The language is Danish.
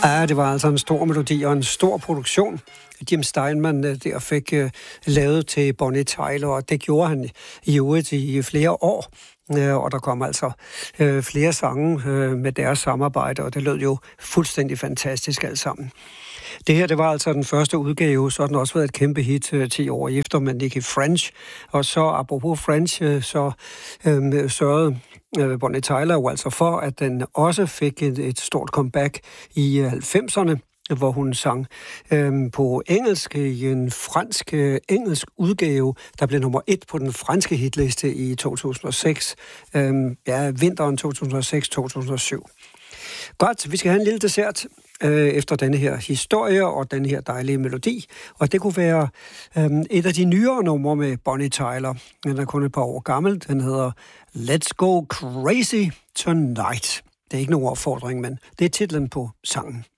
Ja, det var altså en stor melodi og en stor produktion. Jim Steinman der fik lavet til Bonnie Tyler, og det gjorde han i øvrigt i flere år. Og der kom altså flere sange med deres samarbejde, og det lød jo fuldstændig fantastisk alt sammen. Det her, det var altså den første udgave, så har den også været et kæmpe hit 10 år efter med Nicky French. Og så apropos French, så sørgede Bonnie Tyler jo altså for, at den også fik et stort comeback i 90'erne, hvor hun sang på engelsk i en fransk-engelsk udgave, der blev nummer 1 på den franske hitliste i 2006. Vinteren 2006-2007. Godt, vi skal have en lille dessert efter denne her historie og den her dejlige melodi. Og det kunne være et af de nyere numre med Bonnie Tyler. Den er kun et par år gammel. Den hedder Let's Go Crazy Tonight. Det er ikke nogen opfordring, men det er titlen på sangen.